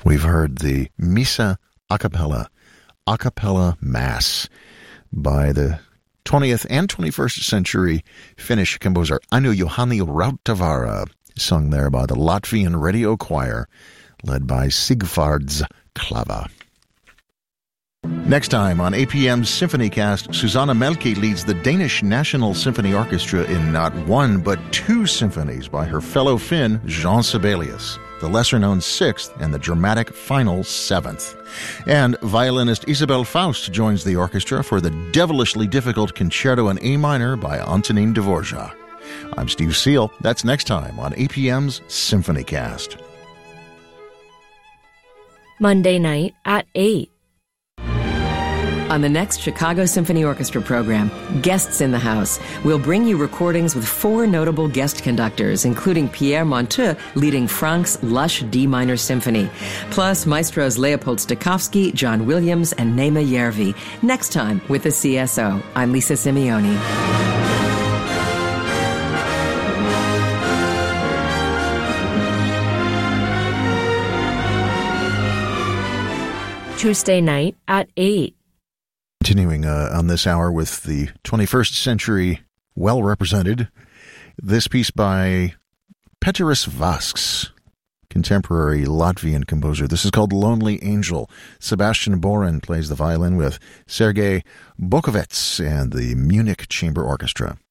We've heard the Missa a cappella mass by the 20th and 21st century Finnish composer Anu Juhani Rautavaara, sung there by the Latvian Radio Choir, led by Sigvards Klava. Next time on APM's Symphonycast, Susanna Melke leads the Danish National Symphony Orchestra in not one but two symphonies by her fellow Finn, Jean Sibelius, the lesser-known Sixth and the dramatic final Seventh. And violinist Isabel Faust joins the orchestra for the devilishly difficult Concerto in A minor by Antonin Dvorak. I'm Steve Seal. That's next time on APM's Symphonycast. Monday night at 8. On the next Chicago Symphony Orchestra program, Guests in the House, we'll bring you recordings with 4 notable guest conductors, including Pierre Monteux leading Franck's Lush D minor symphony, plus maestros Leopold Stokowski, John Williams, and Nema Järvi. Next time with the CSO. I'm Lisa Simeoni. Tuesday night at 8. Continuing on this hour with the 21st century well-represented, this piece by Peteris Vasks, contemporary Latvian composer. This is called Lonely Angel. Sebastian Boren plays the violin with Sergei Bokovets and the Munich Chamber Orchestra.